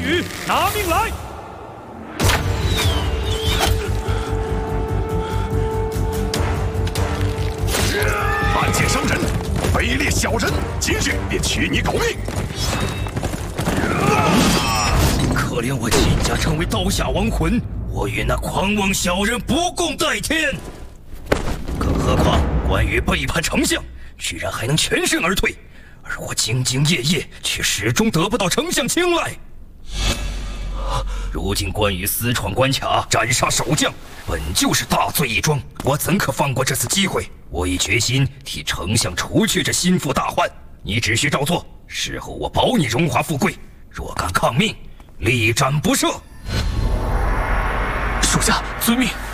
羽，拿命来！ 暗箭伤人，卑劣小人，今日便取你狗命！ 可怜我亲家成为刀下亡魂，我与那狂妄小人不共戴天。更何况关羽背叛丞相，居然还能全身而退，而我兢兢业业，却始终得不到丞相青睐。如今关羽私闯关卡，斩杀守将，本就是大罪一桩，我怎可放过这次机会？我已决心替丞相除去这心腹大患，你只需照做，事后我保你荣华富贵。若敢抗命，力斩不赦。 属下遵命。